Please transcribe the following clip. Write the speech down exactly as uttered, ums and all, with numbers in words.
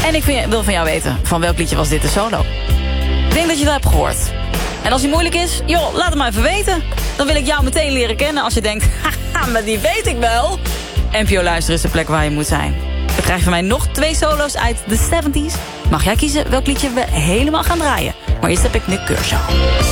En ik vind, wil van jou weten, van welk liedje was dit de solo? Ik denk dat je dat hebt gehoord. En als die moeilijk is, joh, laat het maar even weten. Dan wil ik jou meteen leren kennen als je denkt, haha, maar die weet ik wel. N P O Luisteren is de plek waar je moet zijn. Dan krijg je van mij nog twee solo's uit de zeventies. Mag jij kiezen welk liedje we helemaal gaan draaien. Maar eerst heb ik Nick Kershaw.